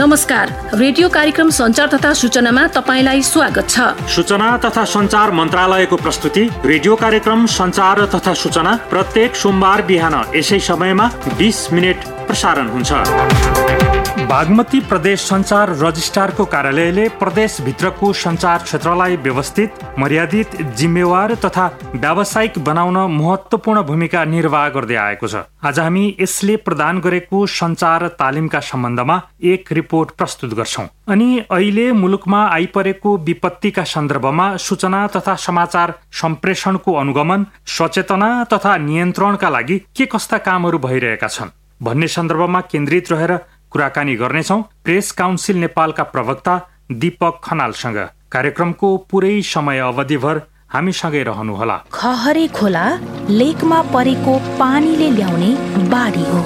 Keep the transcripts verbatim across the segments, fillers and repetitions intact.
नमस्कार, रेडियो कार्यक्रम सञ्चार तथा सूचनामा तपाईलाई स्वागत छ। सूचना तथा सञ्चार मन्त्रालयको प्रस्तुति रेडियो कार्यक्रम सञ्चार तथा सूचना प्रत्येक सोमबार बिहान यसै समयमा बीस मिनट प्रसारण हुन्छ। बागमती प्रदेश सञ्चार रजिस्ट्रारको कार्यालयले प्रदेशभित्रको सञ्चार क्षेत्रलाई व्यवस्थित, मर्यादित, जिम्मेवार तथा व्यावसायिक बनाउन महत्त्वपूर्ण भूमिका निर्वाह गर्दै आएको छ। आज हामी यसले प्रदान गरेको सञ्चार तालिमका सम्बन्धमा एक रिपोर्ट प्रस्तुत गर्छौं। अनि अहिले मुलुकमा आइपरेको विपत्तिका सन्दर्भमा सूचना तथा समाचार सम्प्रेषणको अनुगमन, सचेतना तथा नियन्त्रणका लागि के कस्ता कामहरू भइरहेका छन् भन्ने सन्दर्भमा केन्द्रित रहेर कुराकानी गर्नेछौं प्रेस काउन्सिल नेपालका प्रवक्ता दीपक खनालसँग। कार्यक्रमको पुरै समय अवधिभर हामीसँगै रहनुहोला। खहरे खोला लेकमा परेको पानीले ल्याउने बाढी हो।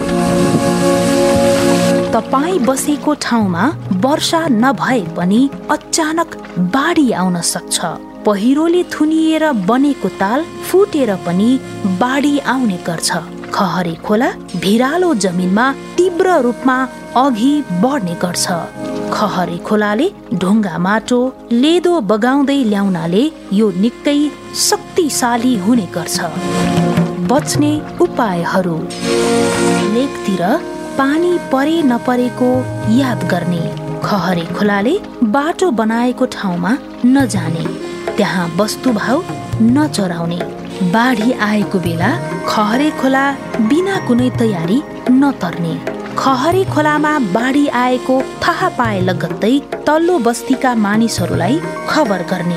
तपाई बसेको ठाउँमा वर्षा नभए पनि अचानक बाढी आउन सक्छ। पहिरोले थुनिएर बनेको ताल फुटेर पनि बाढी आउने गर्छ। खहरे खोला भिरालो जमिनमा तीव्र रूपमा अघि बढ्ने गर्छ। खहरे खोलाले ढुङ्गा माटो लेदो बगाउँदै ल्याउनाले यो निकै शक्तिशाली हुने गर्छ। बच्ने उपायहरू: लेकतिर पानी परे नपरेको याद गर्ने, खहरे खोलाले बाटो बनाएको ठाउँमा नजाने, त्यहाँ वस्तुभाव नचराउने, बाढी आएको बेला खहरे खोला बिना कुनै तयारी नतर्ने, खहरे खोलामा बाढी आएको थाहा पाए लगत्तै तल्लो बस्तीका मानिसहरूलाई खबर गर्ने।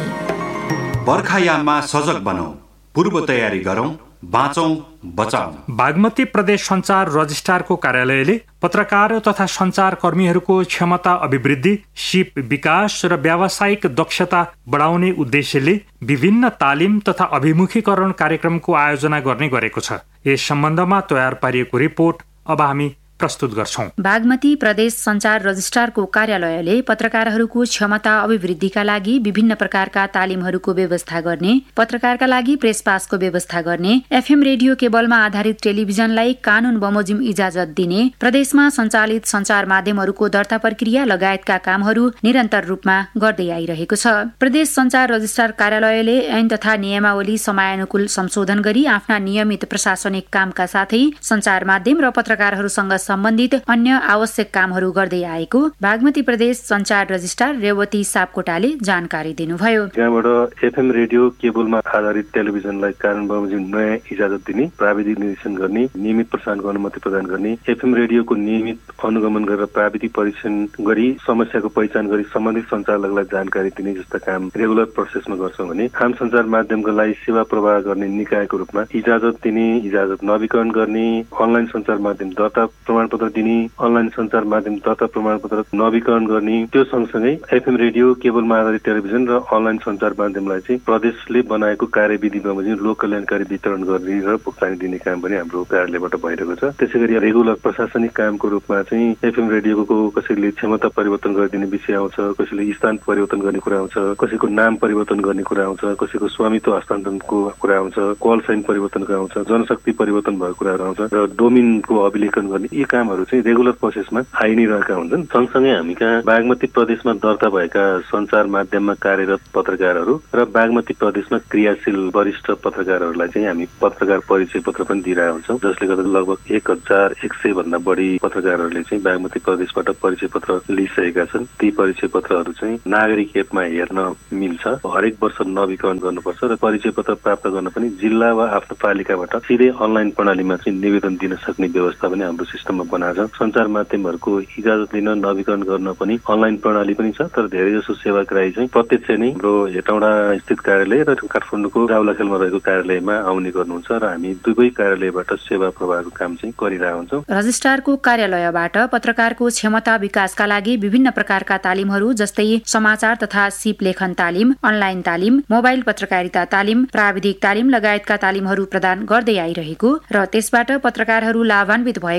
बर्खायाममा सजग बनौं, पूर्व तयारी गरौं, बाँचौं बचाउँ। बागमती प्रदेश सञ्चार रजिस्ट्रारको कार्यालयले पत्रकार तथा सञ्चार कर्मीहरूको क्षमता अभिवृद्धि, सिप विकास र व्यावसायिक दक्षता बढाउने उद्देश्यले विभिन्न तालिम तथा अभिमुखीकरण कार्यक्रमको आयोजना गर्ने गरेको छ। यस सम्बन्धमा तयार पारिएको रिपोर्ट अब हामी प्रस्तुत गर्छौं। बागमती प्रदेश सञ्चार रजिस्ट्रारको कार्यालयले पत्रकारहरूको क्षमता अभिवृद्धिका लागि विभिन्न प्रकारका तालिमहरूको व्यवस्था गर्ने, पत्रकारका लागि प्रेस पासको व्यवस्था गर्ने, एफएम रेडियो केबलमा आधारित टेलिभिजनलाई कानून बमोजिम इजाजत दिने, प्रदेशमा सञ्चालित सञ्चार माध्यमहरूको दर्ता प्रक्रिया लगायतका कामहरू निरन्तर रूपमा गर्दै आइरहेको छ। प्रदेश सञ्चार रजिस्ट्रार कार्यालयले ऐन तथा नियमावली समयानुकूल संशोधन गरी आफ्ना नियमित प्रशासनिक कामका साथै सञ्चार माध्यम र पत्रकारहरूसँग सम्बन्धित अन्य आवश्यक कामहरू गर्दै आएको बागमती प्रदेश सञ्चार रजिस्ट्रार रेवती सापकोटाले जानकारी दिनुभयो। त्यहाँबाट एफएम रेडियो केबलमा आधारित टेलिभिजनलाई कानून बमोजिम नयाँ इजाजत दिने, प्राविधिक निर्देशन गर्ने, नियमित प्रसारणको अनुमति प्रदान गर्ने, एफएम रेडियोको नियमित अनुगमन गरेर प्राविधिक परीक्षण गरी समस्याको पहिचान गरी सम्बन्धित सञ्चालकलाई जानकारी दिने जस्ता काम रेगुलर प्रोसेसमा गर्छौँ भने आम सञ्चार माध्यमको लागि सेवा प्रवाह गर्ने निकायको रूपमा इजाजत दिने, इजाजत नवीकरण गर्ने, अनलाइन सञ्चार माध्यम दर्ता प्रमाणपत्र दिने, अनलाइन सञ्चार माध्यम दर्ता प्रमाणपत्र नवीकरण गर्ने, त्यो सँगसँगै एफएम रेडियो केबलमा आधारित टेलिभिजन र अनलाइन सञ्चार माध्यमलाई चाहिँ प्रदेशले बनाएको कार्यविधि बमोजिम लोक कल्याणकारी वितरण गर्ने र भुक्तानी दिने काम पनि हाम्रो कार्यालयबाट भइरहेको छ। त्यसै गरी रेगुलर प्रशासनिक कामको रूपमा चाहिँ एफएम रेडियोको कसैले क्षमता परिवर्तन गरिदिने विषय आउँछ, कसैले स्थान परिवर्तन गर्ने कुरा आउँछ, कसैको नाम परिवर्तन गर्ने कुरा आउँछ, कसैको स्वामित्व हस्तान्तरणको कुरा आउँछ, कल साइन परिवर्तनको आउँछ, जनशक्ति परिवर्तन भएको कुराहरू आउँछ र डोमिनको अभिलेखन गर्ने यी कामहरू चाहिँ रेगुलर प्रोसेसमा आइ नै रहेका हुन्छन्। सँगसँगै हामी कहाँ बागमती प्रदेशमा दर्ता भएका सञ्चार माध्यममा कार्यरत पत्रकारहरू र बागमती प्रदेशमा क्रियाशील वरिष्ठ पत्रकारहरूलाई चाहिँ हामी पत्रकार परिचय पत्र पनि दिइरहेका हुन्छौँ, जसले गर्दा लगभग एक हजार एक सय भन्दा बढी पत्रकारहरूले चाहिँ बागमती प्रदेशबाट परिचय पत्र लिइसकेका छन्। ती परिचय पत्रहरू चाहिँ नागरिक एपमा हेर्न मिल्छ। हरेक वर्ष नवीकरण गर्नुपर्छ र परिचय पत्र प्राप्त गर्न पनि जिल्ला वा आफ्नो पालिकाबाट सिधै अनलाइन प्रणालीमा चाहिँ निवेदन दिन सक्ने व्यवस्था पनि हाम्रो सिस्टममा बनाएको छ। सञ्चार माध्यमहरूको इजाजत लिन नवीकरण गर्न पनि अनलाइन प्रणाली पनि छ, तर धेरै जसो सेवाग्राही चाहिँ प्रत्यक्ष नै हाम्रो हेटौँडा स्थित कार्यालय र काठमाडौँको राउलाखेलमा रहेको कार्यालयमा आउने गर्नुहुन्छ र हामी दुवै कार्यालयबाट सेवा प्रवाहको काम चाहिँ गरिरहेका हुन्छौँ। रजिस्ट्रारको कार्यालयबाट पत्रकारको क्षमता विकासका लागि विभिन्न प्रकारका तालिमहरू जस्तै समाचार तथा सिप लेखन तालिम, अनलाइन तालिम, मोबाइल पत्रकारिता तालिम, प्राविधिक तालिम लगायतका तालिमहरू प्रदान गर्दै आइरहेको र त्यसबाट पत्रकारहरू लाभान्वित भएको पनि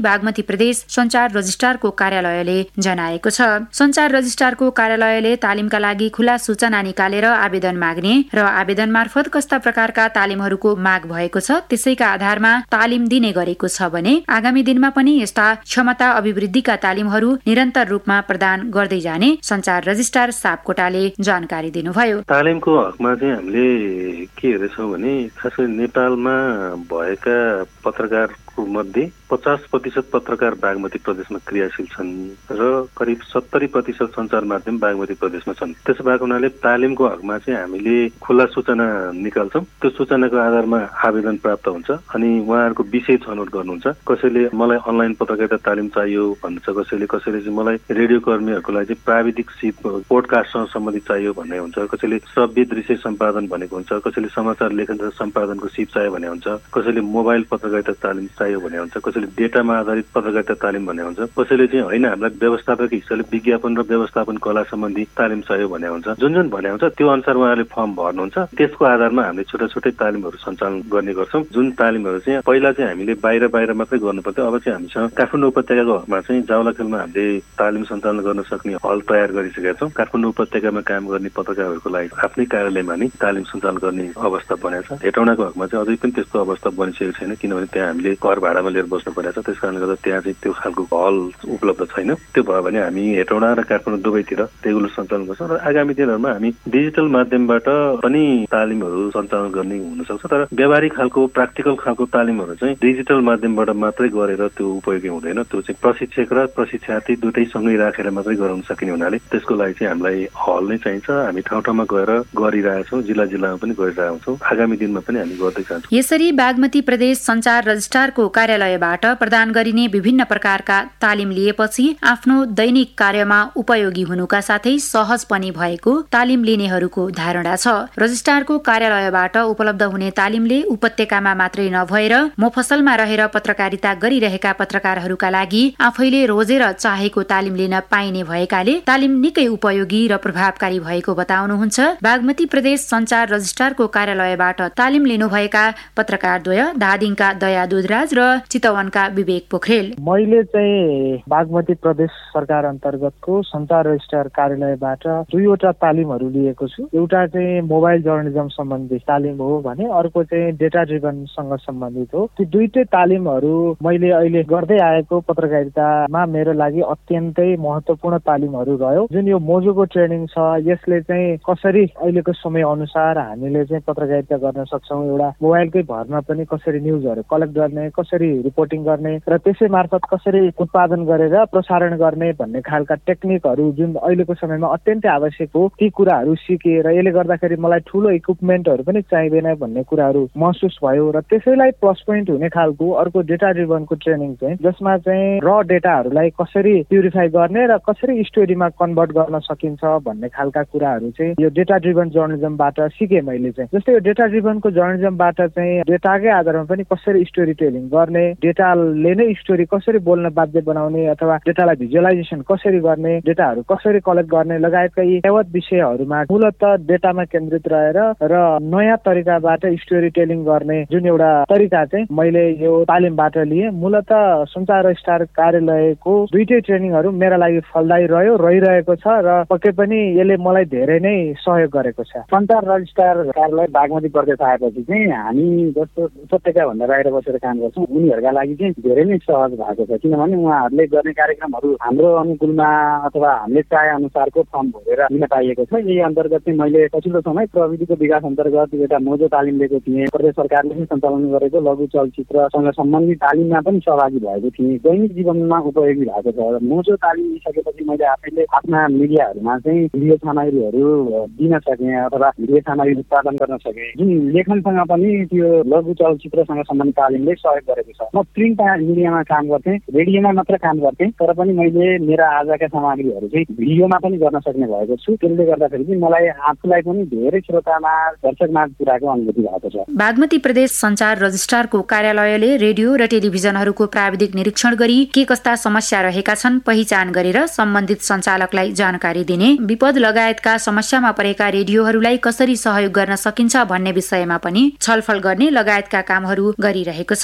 बागमती प्रदेश सञ्चार रजिस्ट्रारको कार्यालयले जनाएको छ। सञ्चार रजिस्ट्रारको कार्यालयले तालिमका लागि खुला सूचना निकालेर आवेदन माग्ने र आवेदन मार्फत कस्ता प्रकारका तालिमहरूको माग भएको छ त्यसैका आधारमा तालिम दिने गरेको छ भने आगामी दिनमा पनि यस्ता क्षमता अभिवृद्धिका तालिमहरू निरन्तर रूपमा प्रदान गर्दै जाने सञ्चार रजिस्ट्रार सापकोटाले जानकारी दिनुभयो। तालिमको हकमा चाहिँ हामीले के हेर्छौँ भने खास गरी नेपालमा भएका पत्रकारको मध्ये पचास प्रतिशत पत्रकार बागमती प्रदेशमा क्रियाशील छन् र करिब सत्तरी प्रतिशत सञ्चार माध्यम बागमती प्रदेशमा छन्। त्यसो भएको हुनाले तालिमको हकमा चाहिँ हामीले खुला सूचना निकाल्छौँ। त्यो सूचनाको आधारमा आवेदन प्राप्त हुन्छ अनि उहाँहरूको विषय छनौट गर्नुहुन्छ। कसैले मलाई अनलाइन पत्रकारिता तालिम चाहियो भन्छ, कसैले कसैले चाहिँ मलाई रेडियो कर्मीहरूको लागि चाहिँ प्राविधिक सिप पोडकास्टसँग सम्बन्धित चाहियो भन्ने हुन्छ, कसैले श्रव्य दृश्य सम्पादन भनेको हुन्छ, कसैले समाचार लेखन र सम्पादनको सिप चाहियो भन्ने हुन्छ, कसैले मोबाइल पत्रकारिता तालिम चाहियो भन्ने हुन्छ, कसैले डेटामा आधारित पत्रकारिता तालिम भन्ने हुन्छ, कसैले चाहिँ होइन हामीलाई व्यवस्थापक हिसाबले विज्ञापन र व्यवस्थापन कला सम्बन्धी तालिम चाहियो भन्ने हुन्छ। जुन जुन भन्ने हुन्छ त्यो अनुसार उहाँले फर्म भर्नुहुन्छ। त्यसको आधारमा हामीले छोटा छोटै तालिमहरू सञ्चालन गर्ने गर्छौँ। जुन तालिमहरू चाहिँ पहिला चाहिँ हामीले बाहिर बाहिर मात्रै गर्नु पर्थ्यो, अब चाहिँ हामीसँग काठमाडौँ उपत्यकाको हकमा चाहिँ जावलाखेलमा हामीले तालिम सञ्चालन गर्न सक्ने हल तयार गरिसकेका छौँ। काठमाडौँ उपत्यकामा काम गर्ने पत्रकारहरूको लागि आफ्नै कार्यालयमा नि तालिम सञ्चालन गर्ने अवस्था बनेको छ। हेटौँडाको हकमा चाहिँ अझै पनि त्यस्तो अवस्था बनिसकेको छैन, किनभने त्यहाँ हामीले घर भाडामा लिएर बस्नु परेको छ। त्यस कारणले गर्दा त्यहाँ चाहिँ त्यो खालको हल उपलब्ध छैन। त्यो भयो भने हामी हेटौँडा र काठमाडौँ दुवैतिर रेगुलर सञ्चालन गर्छौँ र आगामी दिनहरूमा हामी डिजिटल माध्यमबाट पनि तालिमहरू सञ्चालन गर्ने हुनसक्छ। तर व्यावहारिक खालको प्र्याक्टिकल खालको तालिमहरू चाहिँ डिजिटल माध्यमबाट मात्रै गरेर त्यो उपयोगी हुँदैन। त्यो चाहिँ प्रशिक्षक र प्रशिक्षार्थी दुवै सँगै राखेर मात्रै गराउन सकिने हुनाले त्यसको लागि चाहिँ हामीलाई हल नै चाहिन्छ। हामी ठाउँ ठाउँमा गएर गरिरहेछौँ, जिल्ला जिल्लामा पनि गरिरहेका छौँ। आगामी दिनमा पनि हामी गर्दै जान्छौँ। यसरी बागमती प्रदेश सञ्चार रजिस्ट्रारको कार्यालयबाट प्रदान गरिने विभिन्न प्रकारका तालिम लिएपछि आफ्नो दैनिक कार्यमा उपयोगी हुनुका साथै सहज पनि भएको तालिम लिनेहरूको धारणा छ। रजिस्ट्रारको कार्यालयबाट उपलब्ध हुने तालिमले उपत्यकामा मात्रै नभएर मोफसलमा रहेर पत्रकारिता गरिरहेका पत्रकारहरूका लागि आफैले रोजेर चाहेको तालिम लिन पाइने भएकाले तालिम निकै उपयोगी र प्रभावकारी भएको बताउनुहुन्छ बागमती प्रदेश सञ्चार रजिस्ट्रारको कार्यालयबाट तालिम लिनुभएका पत्रकारद्वय धादिङका दया दुधराज र चितवनका विवेक पोखरेल। मैले चाहिँ बागमती प्रदेश सरकार अन्तर्गतको सञ्चार रजिस्ट्रार कार्यालयबाट दुईवटा तालिमहरू लिएको छु। एउटा चाहिँ मोबाइल जर्नलिजम सम्बन्धी तालिम हो भने अर्को चाहिँ डेटा ड्रिभनसँग सम्बन्धित हो। ती दुईटै तालिमहरू मैले अहिले गर्दै आएको पत्रकारितामा मेरो लागि अत्यन्तै महत्त्वपूर्ण तालिमहरू रह्यो। जुन यो मोजोको ट्रेनिङ छ यसले चाहिँ कसरी अहिलेको समय अनुसार हामीले चाहिँ पत्रकारिता गर्न सक्छौँ, एउटा मोबाइलकै भरमा पनि कसरी न्युजहरू कलेक्ट गर्ने, कसरी रिपोर्टिङ गर्ने र त्यसै मार्फत कसरी उत्पादन गरेर प्रसारण गर्ने भन्ने खालका टेक्निकहरू जुन अहिलेको समयमा अत्यन्तै आवश्यक हो ती कुराहरू सिकेँ र यसले गर्दाखेरि मलाई ठुलो इक्विपमेन्टहरू पनि चाहिँदैन भन्ने कुराहरू महसुस भयो। र त्यसैलाई प्लस पोइन्ट हुने खालको अर्को डेटा ड्रिभनको ट्रेनिङ चाहिँ जसमा चाहिँ र डेटाहरूलाई कसरी प्युरिफाई गर्ने र कसरी स्टोरीमा कन्भर्ट गर्न सकिन्छ भन्ने खालका कुराहरू चाहिँ यो डेटा ड्रिभन जर्नलिजमबाट सिकेँ मैले चाहिँ। जस्तै यो डेटा ड्रिभनको जर्नलिजमबाट चाहिँ डेटाकै आधारमा पनि कसरी स्टोरी टेलिङ गर्ने, डेटाले नै स्टोरी कसरी बोल्न बाध्य बनाउने अथवा डेटालाई भिजुअलाइजेसन कसरी गर्ने, डेटाहरू कसरी कलेक्ट गर्ने लगायतका यी यावत विषयहरूमा मूलतः डेटामा केन्द्रित रहेर र नयाँ तरिकाबाट स्टोरी टेलिङ गर्ने जुन एउटा तरिका चाहिँ मैले यो तालिमबाट लिएँ। मूलतः सञ्चार रजिस्ट्रार कार्यालयको दुईटै ट्रेनिङहरू मेरा लागि फलदायी रह्यो, रहिरहेको छ र पक्कै पनि यसले मलाई धेरै नै सहयोग गरेको छ। सञ्चार रजिस्ट्रार कार्यालय बागमती प्रदेश आएपछि चाहिँ हामी जस्तो उपत्यका भन्दा बाहिर बसेर काम गर्छौँ उनीहरूका लागि चाहिँ धेरै नै सहज भएको छ, किनभने उहाँहरूले गर्ने कार्यक्रमहरू हाम्रो अनुकूलमा अथवा हामीले चाहे अनुसारको फर्म भरेर लिन पाइएको छ। यही अन्तर्गत चाहिँ मैले पछिल्लो समय प्रविधिको विकास अन्तर्गत एउटा मोजो तालिम लिएको थिएँ। प्रदेश सरकारले पनि सञ्चालन गरेको लघु चलचित्रसँग सम्बन्धित तालिममा पनि सहभागी भएको थिएँ। दैनिक जीवनमा उपयोगी भएको छ। मोजो तालिम लिइसकेपछि मैले आफैले आफ्ना मिडियाहरूमा चाहिँ भिडियो सामग्रीहरू दिन सकेँ अथवा भिडियो सामग्री उत्पादन गर्न सकेँ। जुन लेखनसँग पनि त्यो लघु चलचित्रसँग सम्बन्धित तालिमले सहयोग गरेको छ। म प्रिन्ट मिडियामा काम गर्थेँ, रेडियोमा मात्र काम गर्थेँ, तर पनि मैले मेरा आजका सामग्रीहरू चाहिँ भिडियोमा पनि गर्न सक्ने भएको छु। त्यसले गर्दाखेरि चाहिँ मलाई आफूलाई पनि धेरै श्रोतामा दर्शकमा पुऱ्याएको अनुभूति भएको छ। बागमती प्रदेश सञ्चार रजिस्ट्रारको कार्यालयले रेडियो र टेलिभिजनहरूको प्राविधिक निरीक्षण गरी के कस्ता समस्या रहेका छन् पहिचान गरेर सम्बन्धित सञ्चालकलाई जानकारी दिने, विपद लगायतका समस्यामा परेका रेडियोहरूलाई कसरी सहयोग गर्न सकिन्छ भन्ने विषयमा पनि छलफल गर्ने लगायतका कामहरू गरिरहेको छ।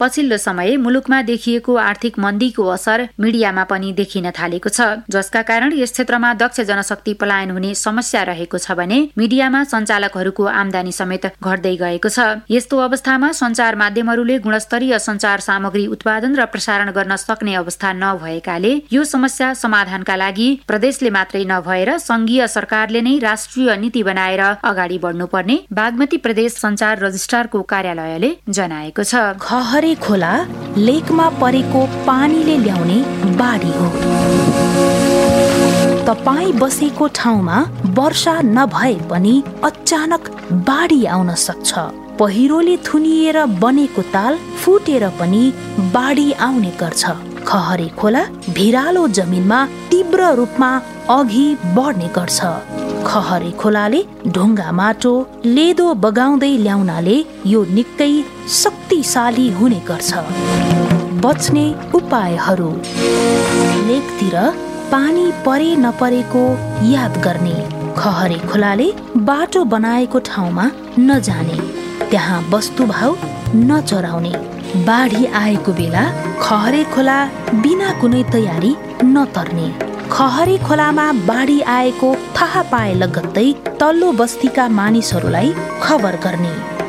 पछिल्लो समय मुलुकमा देखिएको आर्थिक मन्दीको असर मिडियामा पनि देखिन थालेको छ, जसका कारण यस क्षेत्रमा दक्ष जनशक्ति पलायन हुने समस्या रहेको छ भने मिडियामा सञ्चालकहरूको आम्दानी समेत घट्दै गएको छ। यस्तो अवस्थामा सञ्चार माध्यमहरूले गुणस्तरीय सञ्चार सामग्री उत्पादन र प्रसारण गर्न सक्ने अवस्था नभएकाले यो समस्या समाधानका लागि प्रदेशले मात्रै नभएर संघीय सरकारले नै राष्ट्रिय नीति बनाएर अगाडि बढ्नुपर्ने बागमती प्रदेश सञ्चार रजिस्ट्रारको कार्यालयले जनाएको छ। खहरे खोला लेकमा परेको पानीले ल्याउने बाढी हो। तपाई बसेको ठाउँमा वर्षा नभए पनि अचानक बाढी आउन सक्छ। पहिरोले थुनिएर बनेको ताल फुटेर पनि बाढी आउने गर्छ। खहरे खोला भिरालो जमिनमा तीव्र रूपमा अघि बढ्ने गर्छ। खहरे खोलाले ढुङ्गा माटो लेदो बगाउँदै ल्याउनाले यो निकै शक्तिशाली हुने गर्छ। बच्ने उपायहरू: लेकतिर पानी परे नपरेको याद गर्ने। खहरे खोलाले बाटो बनाएको ठाउँमा नजाने। त्यहाँ वस्तुभाउ नचराउने। बाढी आएको बेला खहरे खोला बिना कुनै तयारी नतर्ने। खहरे खोलामा बाढी आएको थाहा पाए लगत्तै तल्लो बस्तीका मानिसहरूलाई खबर गर्ने।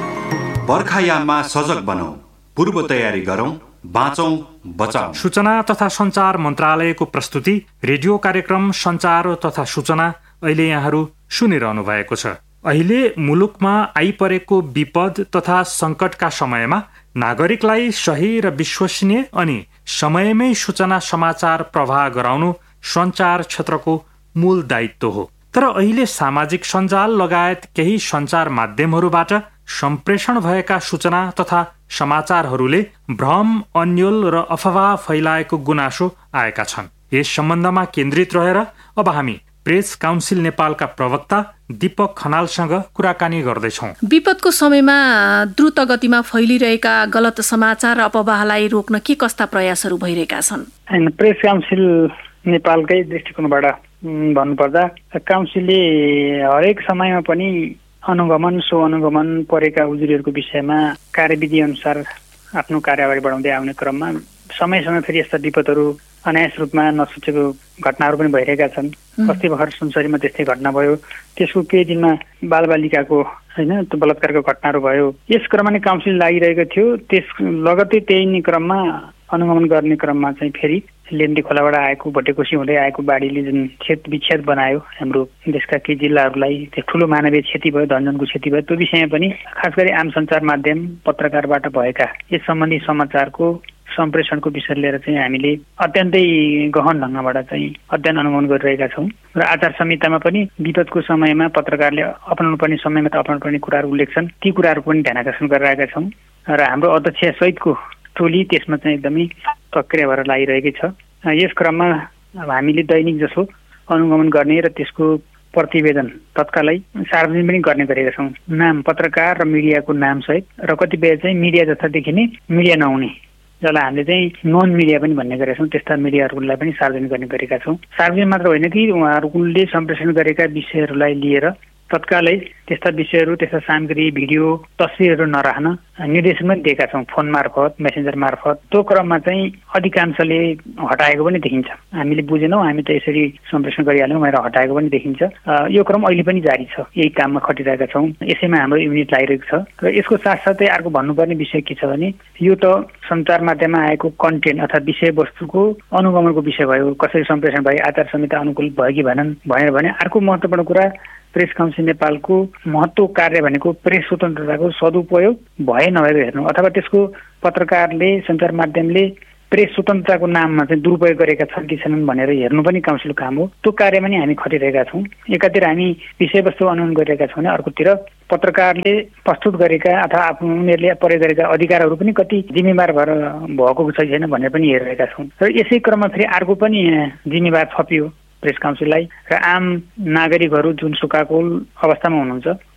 बर्खायाममा सजग बनौं, पूर्व तयारी गरौं, बाँचौं बचाऊ। सूचना तथा सञ्चार मन्त्रालयको प्रस्तुति रेडियो कार्यक्रम सञ्चार तथा सूचना अहिले यहाँहरू सुनिरहनु भएको छ। अहिले मुलुकमा आइपरेको विपद तथा सङ्कटका समयमा नागरिकलाई सही र विश्वसनीय अनि समयमै सूचना समाचार प्रवाह गराउनु सञ्चार क्षेत्रको मूल दायित्व हो। तर अहिले सामाजिक सञ्जाल लगायत केही सञ्चार माध्यमहरूबाट सम्प्रेषण भएका सूचना तथा समाचारहरूले भ्रम, अन्यल र अफवाह फैलाएको गुनासो आएका छन्। यस सम्बन्धमा केन्द्रित रहेर अब हामी प्रेस काउन्सिल नेपालका प्रवक्ता दीपक खनालसँग कुराकानी गर्दैछौँ। विपदको समयमा द्रुत गतिमा फैलिरहेका गलत समाचार र अफवाहलाई रोक्न के कस्ता प्रयासहरू भइरहेका छन्? प्रेस काउन्सिल नेपालकै दृष्टिकोणबाट भन्नुपर्दा काउन्सिलले हरेक समयमा पनि अनुगमन सो अनुगमन परेका उजुरीहरूको विषयमा कार्यविधि अनुसार आफ्नो कार्य अगाडि बढाउँदै आउने क्रममा समय समय फेरि यस्ता विपदहरू अनायास रूपमा नसोचेको घटनाहरू पनि भइरहेका छन्। अस्ति भर्खर सुनसरीमा त्यस्तै घटना भयो। त्यसको केही दिनमा बालबालिकाको होइन त्यो बलात्कारको घटनाहरू भयो। यस क्रममा नै काउन्सिल लागिरहेको थियो। त्यस लगत्तै त्यही नै क्रममा अनुगमन गर्ने क्रममा चाहिँ फेरि लेन्डी खोलाबाट आएको भटेकोसी हुँदै आएको बाढीले जुन क्षत विक्षेद बनायो हाम्रो देशका केही जिल्लाहरूलाई, त्यो ठुलो मानवीय क्षति भयो, धनजनको क्षति भयो, त्यो विषयमा पनि खास गरी आम सञ्चार माध्यम पत्रकारबाट भएका यस सम्बन्धी समाचारको सम्प्रेषणको विषय लिएर चाहिँ हामीले अत्यन्तै गहन ढङ्गबाट चाहिँ अध्ययन अनुगमन गरिरहेका छौँ र आचार संहितामा पनि विपदको समयमा पत्रकारले अपनाउनु पर्ने समयमा त अपनाउनु पर्ने कुराहरू उल्लेख छन्। ती कुराहरू पनि ध्यान आकर्षण गरिरहेका छौँ र हाम्रो अध्यक्ष सहितको टोली त्यसमा चाहिँ एकदमै सक्रिय भएर लागिरहेकै छ। यस क्रममा हामीले दैनिक जसो अनुगमन गर्ने र त्यसको प्रतिवेदन तत्कालै सार्वजनिक पनि गर्ने गरेका छौँ। नाम पत्रकार र मिडियाको नामसहित र कतिपय चाहिँ मिडिया जस्ता देखिने मिडिया नहुने जसलाई हामीले चाहिँ नन मिडिया पनि भन्ने गरेका छौँ, त्यस्ता मिडियाहरूलाई पनि सार्वजनिक गर्ने गरेका छौँ। सार्वजनिक मात्र होइन कि उहाँहरूले सम्प्रेषण गरेका विषयहरूलाई लिएर तत्कालै त्यस्ता विषयहरू, त्यस्ता सामग्री, भिडियो, तस्विरहरू नराख्न निर्देशन पनि दिएका छौँ फोन मार्फत, मेसेन्जर मार्फत। त्यो क्रममा चाहिँ अधिकांशले हटाएको पनि देखिन्छ। हामीले बुझेनौँ, हामी त यसरी सम्प्रेषण गरिहाल्यौँ भनेर हटाएको पनि देखिन्छ। यो क्रम अहिले पनि जारी छ। यही काममा खटिरहेका छौँ। यसैमा हाम्रो युनिट लागिरहेको छ र यसको साथसाथै अर्को भन्नुपर्ने विषय के छ भने यो त सञ्चार माध्यममा आएको कन्टेन्ट अथवा विषयवस्तुको अनुगमनको विषय भयो, कसरी सम्प्रेषण भयो, आचार संहिता अनुकूल भयो कि भएनन् भनेर भने अर्को महत्त्वपूर्ण कुरा प्रेस काउन्सिल नेपालको महत्त्व कार्य भनेको प्रेस स्वतन्त्रताको सदुपयोग भए नभएको हेर्नु अथवा त्यसको पत्रकारले सञ्चार माध्यमले प्रेस स्वतन्त्रताको नाममा चाहिँ दुरुपयोग गरेका छन् कि छैनन् भनेर हेर्नु पनि काउन्सिलको काम हो। त्यो कार्यमा नि हामी खटिरहेका छौँ। एकातिर हामी विषयवस्तु अनुगमन गरिरहेका छौँ भने अर्कोतिर पत्रकारले प्रस्तुत गरेका अथवा आफ्नो उनीहरूले प्रयोग गरेका अधिकारहरू पनि कति जिम्मेवार भएर भएको छ छैन भनेर पनि हेरिरहेका छौँ। र यसै क्रममा फेरि अर्को पनि जिम्मेवार थपियो प्रेस काउन्सिललाई र आम नागरिकहरू जुन सुकाकुल अवस्थामा हुनुहुन्छ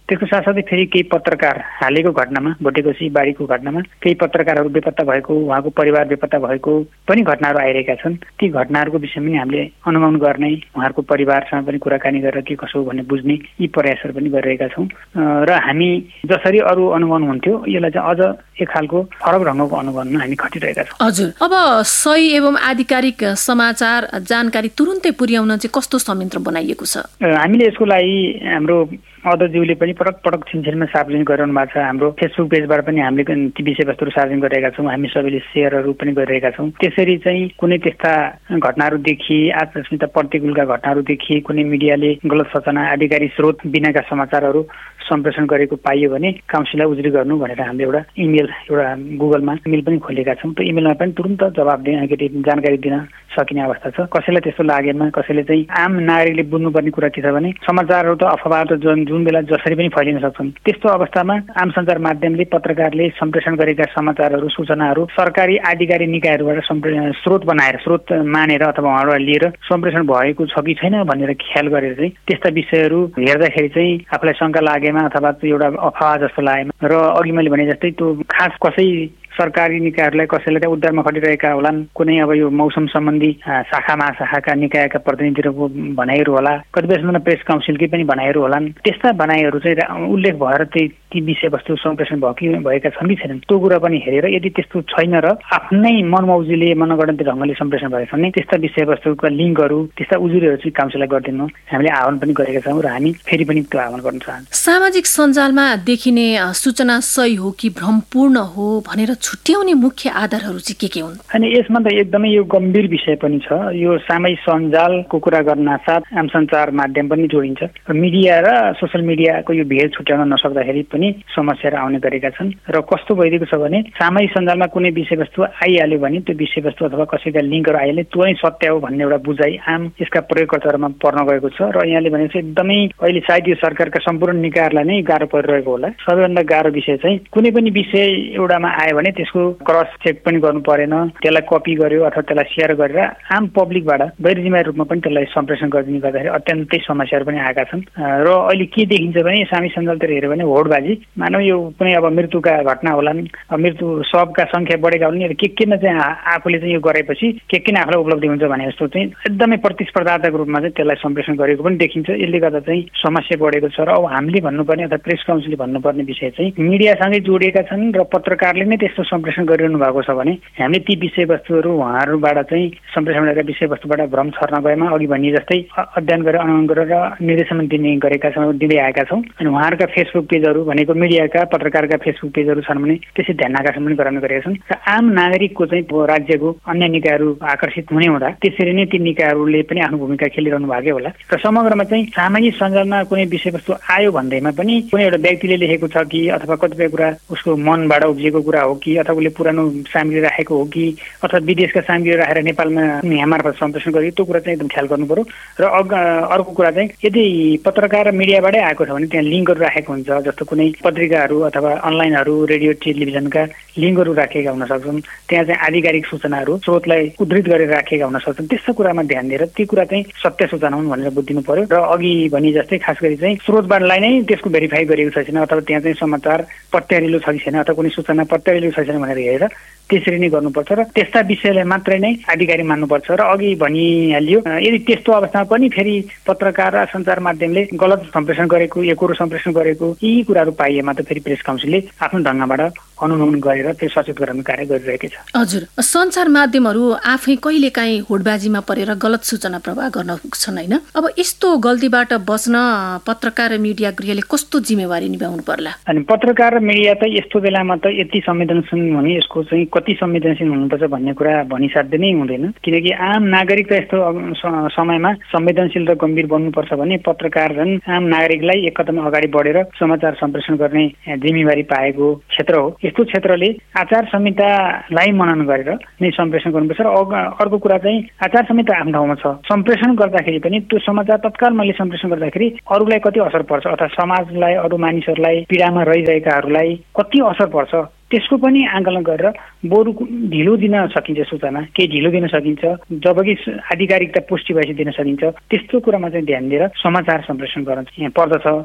त्यसको साथसाथै फेरि केही पत्रकार हालेको घटनामा भोटेकोसी बाढीको घटनामा केही पत्रकारहरू बेपत्ता भएको, उहाँको परिवार बेपत्ता भएको पनि घटनाहरू आइरहेका छन्। ती घटनाहरूको विषयमा पनि हामीले अनुगमन गर्ने, उहाँहरूको परिवारसँग पनि कुराकानी गरेर के कसो भन्ने बुझ्ने यी प्रयासहरू पनि गरिरहेका छौँ। र हामी जसरी अरू अनुगमन हुन्थ्यो यसलाई चाहिँ अझ एक खालको फरक ढङ्गको अनुगमनमा हामी खटिरहेका छौँ। हजुर, अब सही एवं आधिकारिक समाचार जानकारी तुरुन्तै पुर्याउन चाहिँ कस्तो संयन्त्र बनाइएको छ? हामीले यसको लागि हाम्रो अध्यक्षज्यूले पनि पटक पटक छिनछिनमा सार्वजनिक गरिरहनु भएको छ। हाम्रो फेसबुक पेजबाट पनि हामीले ती विषयवस्तुहरू सार्वजनिक गरिरहेका छौँ। हामी सबैले सेयरहरू पनि गरिरहेका छौँ। त्यसरी चाहिँ कुनै त्यस्ता घटनाहरूदेखि आत्मस्मिता प्रतिकूलका घटनाहरूदेखि कुनै मिडियाले गलत सूचना आधिकारिक स्रोत बिनाका समाचारहरू सम्प्रेषण गरेको पाइयो भने काउन्सिललाई उजुरी गर्नु भनेर हामीले एउटा इमेल एउटा गुगलमा इमेल पनि खोलेका छौँ। त्यो इमेलमा पनि तुरन्त जवाब दिन जानकारी दिन सकिने अवस्था छ। कसैलाई त्यस्तो लागेमा कसैले चाहिँ आम नागरिकले बुझ्नुपर्ने कुरा के छ भने समाचारहरू त अफवाहहरू त जुन जुन बेला जसरी पनि फैलिन सक्छन्। त्यस्तो अवस्थामा आम सञ्चार माध्यमले पत्रकारले सम्प्रेषण गरेका समाचारहरू सूचनाहरू सरकारी आधिकारिक निकायहरूबाट स्रोत बनाएर स्रोत मानेर अथवा उहाँबाट लिएर सम्प्रेषण भएको छ कि छैन भनेर ख्याल गरेर चाहिँ त्यस्ता विषयहरू हेर्दाखेरि चाहिँ आफूलाई शङ्का लागेमा अथवा एउटा अफवाह जस्तो लागेमा र अघि मैले भने जस्तै त्यो खास कसै सरकारी निकायहरूलाई कसैले त्यहाँ उद्धारमा खटिरहेका होलान्, कुनै अब यो मौसम सम्बन्धी शाखा महाशाखाका निकायका प्रतिनिधिहरूको भनाइहरू होला, कतिपय सन्दर्भमा प्रेस काउन्सिलकै पनि भनाइहरू होलान्। त्यस्ता भनाइहरू चाहिँ उल्लेख भएर त्यही ती विषयवस्तु सम्प्रेषण भयो कि भएका छन् कि छैनन् त्यो कुरा पनि हेरेर यदि त्यस्तो छैन र आफ्नै मनमौजीले मनगढन्ती ढङ्गले सम्प्रेषण भएका छन् भने त्यस्ता विषयवस्तुका लिङ्कहरू त्यस्ता उजुरीहरू चाहिँ काउन्सिललाई गरिदिनु हामीले आह्वान पनि गरेका छौँ र हामी फेरि पनि त्यो आह्वान गर्न चाहन्छौँ। सामाजिक सञ्जालमा देखिने सूचना सही हो कि भ्रमपूर्ण हो भनेर छुट्याउने मुख्य आधारहरू चाहिँ के के हुन्? अनि यसमा त एकदमै यो गम्भीर विषय पनि छ। यो सामाजिक सञ्जालको कुरा गर्न साथ आम सञ्चार माध्यम पनि जोडिन्छ। मिडिया र सोसियल मिडियाको यो भेद छुट्याउन नसक्दाखेरि पनि समस्याहरू आउने गरेका छन्। र कस्तो भइदिएको छ भने सामाजिक सञ्जालमा कुनै विषयवस्तु आइहाल्यो भने त्यो विषयवस्तु अथवा कसैका लिङ्कहरू आइहाल्यो त्यो नै सत्य हो भन्ने एउटा बुझाइ आम यसका प्रयोगकर्ताहरूमा पर्न गएको छ। र यहाँले भने चाहिँ एकदमै अहिले सायद यो सरकारका सम्पूर्ण निकायहरूलाई नै गाह्रो परिरहेको होला। सबैभन्दा गाह्रो विषय चाहिँ कुनै पनि विषय एउटामा आयो भने त्यसको क्रस चेक पनि गर्नु परेन, त्यसलाई कपी गर्यो अथवा त्यसलाई सेयर गरेर आम पब्लिकबाट गैर जिम्मेवारी रूपमा पनि त्यसलाई सम्प्रेषण गरिदिने गर्दाखेरि अत्यन्तै समस्याहरू पनि आएका छन्। र अहिले के देखिन्छ भने सामाजिक सञ्जालतिर हेऱ्यो भने होडबाजी, मानव यो कुनै अब मृत्युका घटना होलान्, मृत्यु सबका सङ्ख्या बढेका होलान्, के किन चाहिँ आफूले चाहिँ यो गरेपछि के किन आफूलाई उपलब्धि हुन्छ भने जस्तो चाहिँ एकदमै प्रतिस्पर्धात्मक रूपमा चाहिँ त्यसलाई सम्प्रेषण गरेको पनि देखिन्छ। यसले गर्दा चाहिँ समस्या बढेको छ। र अब हामीले भन्नुपर्ने अथवा प्रेस काउन्सिलले भन्नुपर्ने विषय चाहिँ मिडियासँगै जोडिएका छन् र पत्रकारले नै त्यस्तो सम्प्रेषण गरिरहनु भएको छ भने हामीले ती विषयवस्तुहरू उहाँहरूबाट चाहिँ सम्प्रेषण गरेका विषयवस्तुबाट भ्रम छर्न गएमा अघि भनिए जस्तै अध्ययन गरेर अनुगमन गरेर निर्देशन दिने गरेका छौँ दिँदै आएका छौँ। अनि उहाँहरूका फेसबुक पेजहरू भनेको मिडियाका पत्रकारका फेसबुक पेजहरू छन् भने त्यसै ध्यान आकर्षण पनि गराउने गरेका छन्। र आम नागरिकको चाहिँ राज्यको अन्य निकायहरू आकर्षित हुने हुँदा त्यसरी नै ती निकायहरूले पनि आफ्नो भूमिका खेलिरहनु भएकै होला। र समग्रमा चाहिँ सामाजिक सञ्जालमा कुनै विषयवस्तु आयो भन्दैमा पनि कुनै एउटा व्यक्तिले लेखेको छ कि अथवा कतिपय कुरा उसको मनबाट उब्जिएको कुरा हो कि अथवा उसले पुरानो सामग्री राखेको हो कि अथवा विदेशका सामग्री राखेर नेपालमा यहाँ मार्फत सम्प्रेषण गरियो त्यो कुरा चाहिँ एकदम ख्याल गर्नु पर्यो। र अर्को कुरा चाहिँ यदि पत्रकार र मिडियाबाटै आएको छ भने त्यहाँ लिङ्कहरू राखेको हुन्छ, जस्तो कुनै पत्रिकाहरू अथवा अनलाइनहरू रेडियो टेलिभिजनका लिङ्कहरू राखेका हुन सक्छन्, त्यहाँ चाहिँ आधिकारिक सूचनाहरू स्रोतलाई उद्धृत गरेर राखेका हुन सक्छन्। त्यस्तो कुरामा ध्यान दिएर ती कुरा चाहिँ सत्य सूचना हुन् भनेर बुझिदिनु पर्यो। र अघि भनि जस्तै खास गरी चाहिँ स्रोतबाटलाई नै त्यसको भेरिफाई गरेको छ छैन अथवा त्यहाँ चाहिँ समाचार पत्यारिलो छ कि छैन अथवा कुनै सूचना पत्यारिलो छ छैन भनेर हेरेर त्यसरी नै गर्नुपर्छ। र त्यस्ता विषयलाई मात्रै नै आधिकारिक मान्नुपर्छ। र अघि भनिहालियो यदि त्यस्तो अवस्थामा पनि फेरि पत्रकार र सञ्चार माध्यमले गलत सम्प्रेषण गरेको एकोरो सम्प्रेषण गरेको यी कुराहरू पाइएमा त फेरि प्रेस काउन्सिलले आफ्नो ढङ्गबाट अनुगमन गरेर त्यो सचेत गराउने कार्य गरिरहेकै छ। हजुर, सञ्चार माध्यमहरू आफै कहिलेकाहीँ होडबाजीमा परेर गलत सूचना प्रवाह गर्न पुग्छन् होइन? अब यस्तो गल्तीबाट बच्न पत्रकार र मिडिया गृहले कस्तो जिम्मेवारी निभाउनु पर्ला? अनि पत्रकार र मिडिया त यस्तो बेलामा त यति संवेदनशील हुने यसको चाहिँ कति संवेदनशील हुनुपर्छ भन्ने कुरा भनिसाध्य नै हुँदैन। किनकि आम नागरिक त यस्तो समयमा संवेदनशील र गम्भीर बन्नुपर्छ भने पत्रकार झन् आम नागरिकलाई एक कदम अगाडि बढेर समाचार सम्प्रेषण गर्ने जिम्मेवारी पाएको क्षेत्र हो। यस्तो क्षेत्रले आचार संहितालाई मनन गरेर नै सम्प्रेषण गर्नुपर्छ। र अर्को कुरा चाहिँ आचार संहिता आफ्नो ठाउँमा छ, सम्प्रेषण गर्दाखेरि पनि त्यो समाचार तत्काल मैले सम्प्रेषण गर्दाखेरि अरूलाई कति असर पर्छ अथवा समाजलाई अरू मानिसहरूलाई पीडामा रहिरहेकाहरूलाई कति असर पर्छ त्यसको पनि आकलन गरेर बरु ढिलो दिन सकिन्छ, सूचना केही ढिलो दिन सकिन्छ, जबकि आधिकारिकता पुष्टि भएपछि दिन सकिन्छ। त्यस्तो कुरामा चाहिँ ध्यान दिएर समाचार सम्प्रेषण गर्न यहाँ पर्दछ।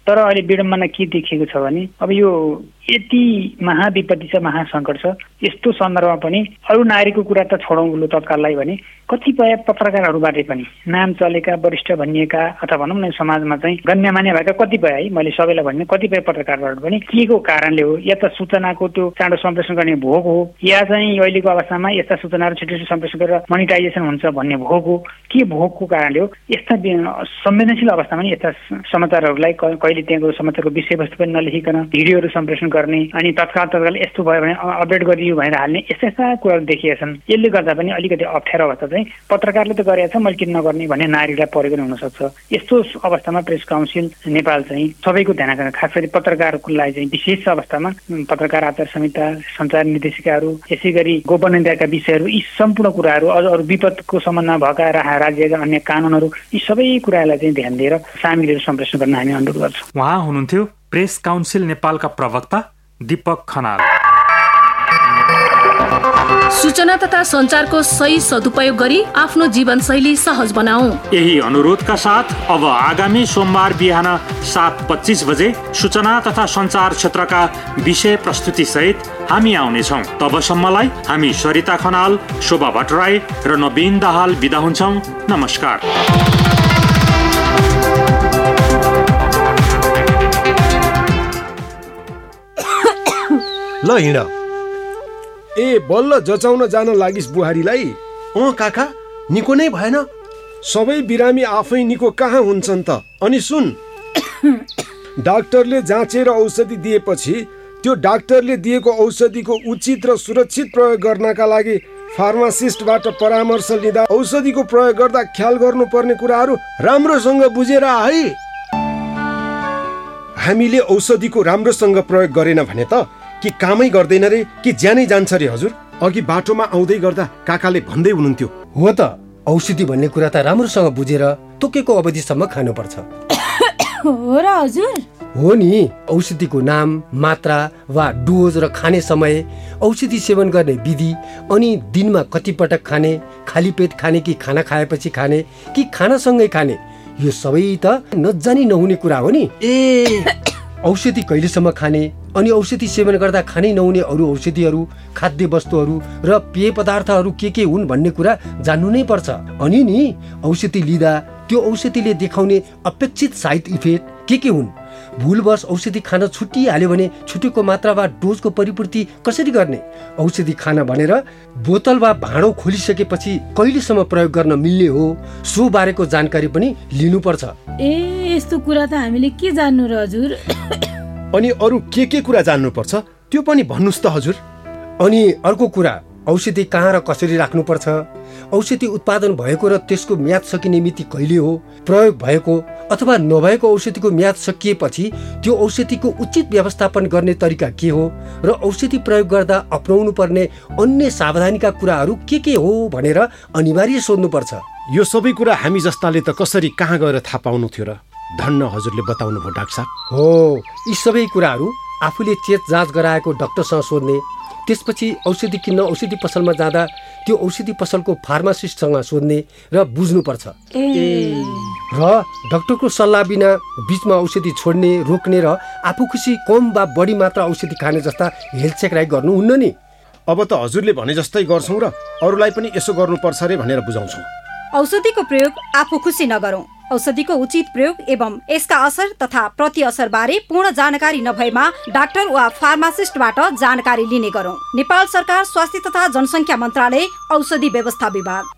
तर अहिले विडम्बना के देखिएको छ भने अब यो यति महाविपत्ति छ, महासङ्कट छ, यस्तो सन्दर्भमा पनि अरू नारीको कुरा त छोडौँ लो तत्काललाई भने कतिपय पत्रकारहरूबाटै पनि नाम चलेका वरिष्ठ भनिएका अथवा भनौँ न समाजमा चाहिँ गण्यमान्य भएका कतिपय है मैले सबैलाई भन्ने कतिपय पत्रकारबाट पनि के को कारणले हो, या त सूचनाको त्यो चाँडो सम्प्रेषण गर्ने भोग हो, या चाहिँ अहिलेको अवस्थामा यस्ता सूचनाहरू छिटो छिटो सम्प्रेषण गरेर मोनिटाइजेसन हुन्छ भन्ने भोग हो, के भोगको कारणले हो। यस्ता संवेदनशील अवस्थामा नि यस्ता समाचारहरूलाई कहिले त्यहाँको समाचारको विषयवस्तु पनि नलेखिकन भिडियोहरू सम्प्रेषण गर्ने अनि तत्काल तत्काल यस्तो भयो भने अपडेट गरियो भनेर हाल्ने यस्ता यस्ता कुराहरू देखिएका छन्। यसले गर्दा पनि अलिकति अप्ठ्यारो अवस्था चाहिँ पत्रकारले त गरेको छ मैले किन नगर्ने भन्ने नारीलाई परेको हुनसक्छ। यस्तो अवस्थामा प्रेस काउन्सिल नेपाल चाहिँ सबैको ध्यान आकर्षण, खास गरी पत्रकारको लागि चाहिँ विशेष अवस्थामा पत्रकार आचार संहिता, सञ्चार निर्देशिकाहरू, यसै गरी गोपनीयताका विषयहरू, यी सम्पूर्ण कुराहरू, अझ अरू विपदको सम्बन्धमा भएका राज्यका अन्य कानुनहरू, यी सबै कुरालाई चाहिँ ध्यान दिएर सामग्रीहरू सम्प्रेषण गर्न हामी अनुरोध गर्छौँ। उहाँ हुनुहुन्थ्यो प्रेस काउन्सिल नेपालका प्रवक्ता दीपक खनाल। सूचना तथा सञ्चारको सही सदुपयोग गरी आफ्नो जीवनशैली सहज बनाऊ। यही अनुरोधका साथ अब आगामी सोमबार बिहान सात पच्चिस बजे सूचना तथा सञ्चार क्षेत्रका विषय प्रस्तुति सहित हामी आउनेछौँ। तबसम्मलाई हामी सरिता खनाल, शोभा भट्टराई र नवीन दाहाल बिदा हुन्छौँ। नमस्कार। ल हिँड। ए बल्ल जचाउन जान लागिस् बुहारीलाई? अँ काका, निको नै भएन। सबै बिरामी आफै निको कहाँ हुन्छन् त? अनि सुन, डाक्टरले जाँचेर औषधि दिएपछि त्यो डाक्टरले दिएको औषधिको उचित र सुरक्षित प्रयोग गर्नका लागि फार्मासिस्टबाट परामर्श लिँदा औषधिको प्रयोग गर्दा ख्याल गर्नुपर्ने कुराहरू राम्रोसँग बुझेर है। हामीले औषधिको राम्रोसँग प्रयोग गरेन भने त कि कामै गर्दैन रे कि ज्यानै जान्छ रे हजुर। अघि बाटोमा आउँदै गर्दा काकाले भन्दै हुनुहुन्थ्यो। हो त, औषधि भन्ने कुरा त राम्रोसँग बुझेर तोकेको अवधिसम्म खानुपर्छ। हो र हजुर? हो नि, औषधिको नाम, मात्रा वा डोज र खाने समय, औषधि सेवन गर्ने विधि, अनि दिनमा कति पटक खाने, खाली पेट खाने कि खाना खाएपछि खाने कि खानासँगै खाने, यो सबै त नजानी नहुने कुरा हो नि। ए औषधि कहिलेसम्म खाने, अनि औषधि सेवन गर्दा खानै नहुने अरू औषधिहरू, खाद्य वस्तुहरू र पेय पदार्थहरू के के हुन् भन्ने कुरा जान्नु नै पर्छ। अनि नि औषधि लिँदा त्यो औषधिले देखाउने अपेक्षित साइड इफेक्ट के के हुन्, भुलवश औषधि खान छुटिहाल्यो भने छुटेको मात्रा वा डोजको परिपूर्ति कसरी गर्ने, औषधि खान भनेर बोतल वा भाँडो खोलिसकेपछि कहिलेसम्म प्रयोग गर्न मिल्ने हो, सो बारेको जानकारी पनि लिनुपर्छ। ए यस्तो कुरा त हामीले के जान्नु र हजुर? अनि अरू के के कुरा जान्नुपर्छ त्यो पनि भन्नुस् त हजुर। अनि अर्को कुरा, औषधि कहाँ र कसरी राख्नुपर्छ, औषधि उत्पादन भएको र त्यसको म्याद सकिने मिति कहिले हो, प्रयोग भएको अथवा नभएको औषधिको म्याद सकिएपछि त्यो औषधिको उचित व्यवस्थापन गर्ने तरिका के हो र औषधि प्रयोग गर्दा अपनाउनु पर्ने अन्य सावधानीका कुराहरू के के हो भनेर अनिवार्य सोध्नुपर्छ। यो सबै कुरा हामी जस्ताले त कसरी कहाँ गएर थाहा पाउनु थियो र? धन्न हजुरले बताउनु भयो डाक्टर साहब। हो, यी सबै कुराहरू आफूले चेत जाँच गराएको डाक्टरसँग सोध्ने, त्यसपछि औषधि किन्न औषधि पसलमा जाँदा त्यो औषधि पसलको फार्मासिस्टसँग सोध्ने र बुझ्नुपर्छ। ए र डाक्टरको सल्लाह बिना बीचमा औषधि छोड्ने, रोक्ने र आफू खुसी कम वा बढी मात्रा औषधि खाने जस्ता हेलचेक्राइ गर्नुहुन्न नि। अब त हजुरले भने जस्तै गर्छौँ र अरूलाई पनि यसो गर्नुपर्छ रे भनेर बुझाउँछौँ। औषधिको प्रयोग आफू खुसी नगरौँ। औषधिको उचित प्रयोग एवं यसका असर तथा प्रति असर बारे पूर्ण जानकारी नभएमा डाक्टर वा फार्मासिस्टबाट जानकारी लिने गरौँ। नेपाल सरकार स्वास्थ्य तथा जनसङ्ख्या मन्त्रालय, औषधि व्यवस्था विभाग।